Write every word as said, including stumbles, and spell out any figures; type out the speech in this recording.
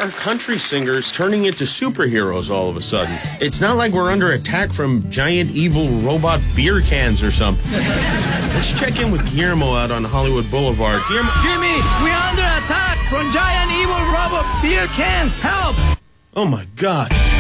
are country singers turning into superheroes all of a sudden? It's not like we're under attack from giant evil robot beer cans or something. Let's check in with Guillermo out on Hollywood Boulevard. Guillermo- Jimmy, we're under attack from giant evil robot beer cans. Help! Oh, my God.